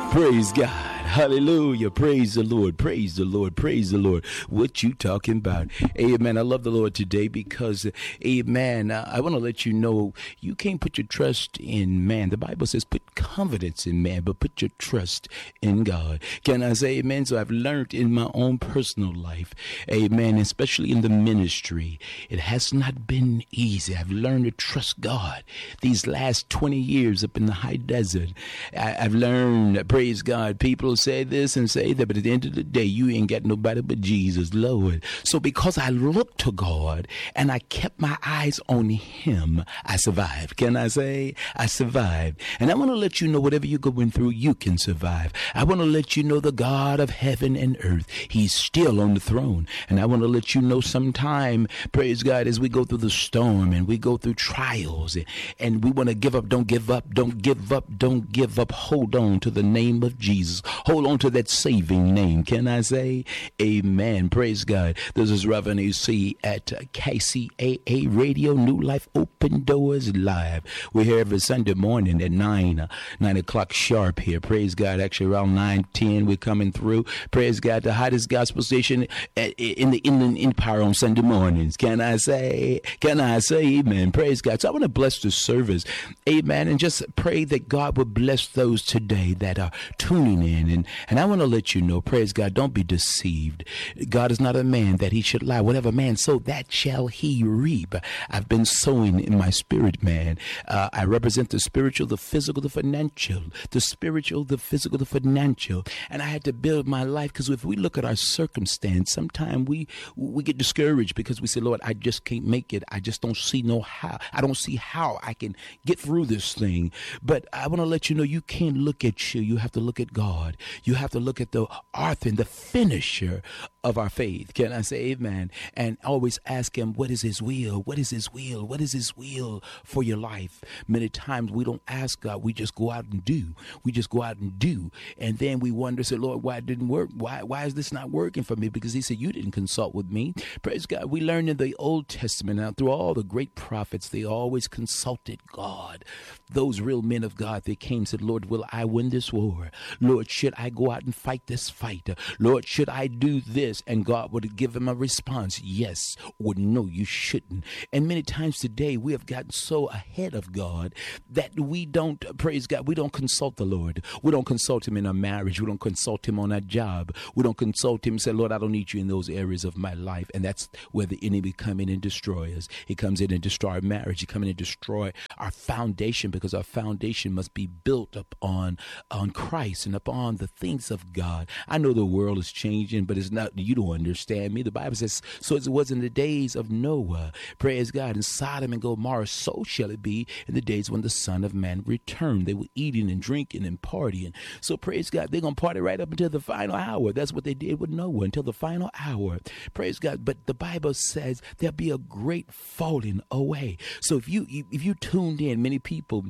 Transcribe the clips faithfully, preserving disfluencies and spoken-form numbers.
Praise God. Hallelujah. Praise the Lord. Praise the Lord. Praise the Lord. What you talking about? Amen. I love the Lord today because, amen, uh, I want to let you know you can't put your trust in man. The Bible says put confidence in man, but put your trust in God. Can I say amen? So I've learned in my own personal life, amen, especially in the ministry, it has not been easy. I've learned to trust God these last twenty years up in the high desert. I, I've learned, praise God, people say this and say that, but at the end of the day, you ain't got nobody but Jesus, Lord. So because I looked to God and I kept my eyes on him, I survived. Can I say I survived? And I want to let you know whatever you're going through, you can survive. I want to let you know the God of heaven and earth, he's still on the throne. And I want to let you know sometime, praise God, as we go through the storm and we go through trials and, and we want to give up, don't give up, don't give up, don't give up. Hold on to the name of Jesus. Hold on to that saving name. Can I say amen? Praise God. This is Reverend A C at K C A A Radio, New Life Open Doors Live. We're here every Sunday morning at nine, uh, nine o'clock sharp here. Praise God. Actually around nine ten we're coming through. Praise God. The hottest gospel station at, in the Inland Empire on Sunday mornings. Can I say, can I say amen? Praise God. So I want to bless the service. Amen. And just pray that God will bless those today that are tuning in. And, and I want to let you know, praise God, don't be deceived. God is not a man that he should lie. Whatever man sow, that shall he reap. I've been sowing in my spirit, man. Uh, I represent the spiritual, the physical, the financial, the spiritual, the physical, the financial. And I had to build my life because if we look at our circumstance, sometimes we, we get discouraged because we say, Lord, I just can't make it. I just don't see no how. I don't see how I can get through this thing. But I want to let you know, you can't look at you. You have to look at God. You have to look at the author and the finisher of our faith. Can I say amen? And always ask him, what is his will? What is his will? What is his will for your life? Many times we don't ask God. We just go out and do. We just go out and do. And then we wonder, say, Lord, why it didn't work? Why, why is this not working for me? Because he said, you didn't consult with me. Praise God. We learned in the Old Testament, now through all the great prophets, they always consulted God. Those real men of God, they came and said, Lord, will I win this war? Lord, should I go out and fight this fight? Lord, should I do this? And God would give him a response, yes or no, you shouldn't. And many times today we have gotten so ahead of God that we don't, praise God, we don't consult the Lord. We don't consult him in our marriage. We don't consult him on our job. We don't consult him and say, Lord, I don't need you in those areas of my life. And that's where the enemy come in and destroy us. He comes in and destroy our marriage. He comes in and destroy our foundation, because our foundation must be built up on, on Christ and upon the things of God. I know the world is changing, but it's not, you don't understand me. The Bible says, so as it was in the days of Noah, praise God, in Sodom and Gomorrah, so shall it be in the days when the Son of Man returned. They were eating and drinking and partying. So praise God, they're going to party right up until the final hour. That's what they did with Noah, until the final hour. Praise God. But the Bible says there'll be a great falling away. So if you if you tuned in, many people,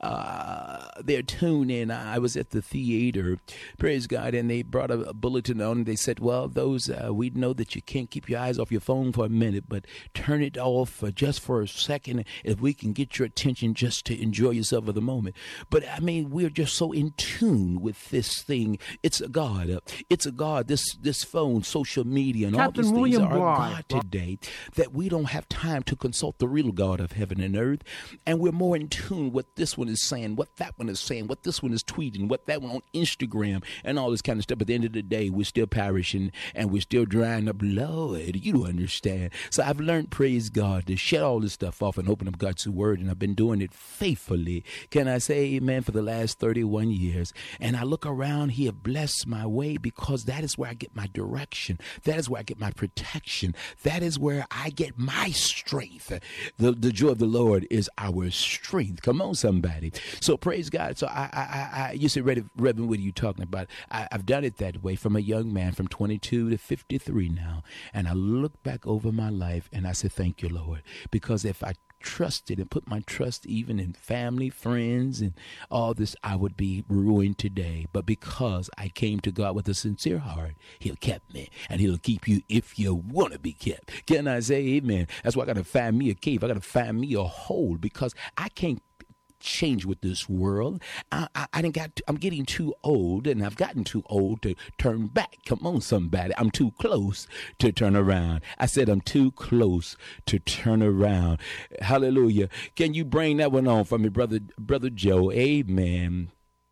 uh, they're tuned in. I was at the theater, praise God, and they brought a, a bulletin on, and they said, well, those, uh, we know that you can't keep your eyes off your phone for a minute, but turn it off uh, just for a second if we can get your attention just to enjoy yourself for the moment. But I mean, we're just so in tune with this thing. It's a God. Uh, it's a God. This this phone, social media, and Captain all these William things are Bly. God today, that we don't have time to consult the real God of heaven and earth. And we're more in tune with this one is saying, what that one is saying, what this one is tweeting, what that one on Instagram, and all this kind of stuff. But at the end of the day, we're still perishing and we're still drying up. Lord, you don't understand. So I've learned, praise God, to shut all this stuff off and open up God's word. And I've been doing it faithfully. Can I say amen, for the last thirty-one years? And I look around, he has blessed my way, because that is where I get my direction. That is where I get my protection. That is where I get my strength. The, the joy of the Lord is our strength. Come on, somebody. So praise God. So I, I, I you say, Reverend, what are you talking about? I, I've done it that way from a young man, from twenty-two to fifty-three now. And I look back over my life and I say, thank you, Lord. Because if I trusted and put my trust even in family, friends, and all this, I would be ruined today. But because I came to God with a sincere heart, he'll kept me, and he'll keep you if you want to be kept. Can I say amen? That's why I got to find me a cave. I got to find me a hole, because I can't change with this world. I, I, I didn't got. To, I'm getting too old, and I've gotten too old to turn back. Come on, somebody. I'm too close to turn around. I said I'm too close to turn around. Hallelujah. Can you bring that one on for me, brother, brother Joe? Amen.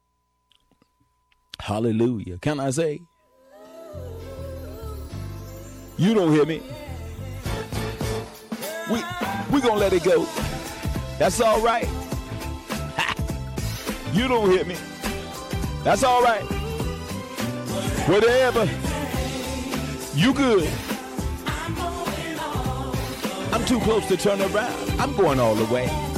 Hallelujah. Can I say? You don't hear me. We we gonna let it go. That's all right. Ha. You don't hear me. That's all right. Whatever. You good. I'm too close to turn around. I'm going all the way.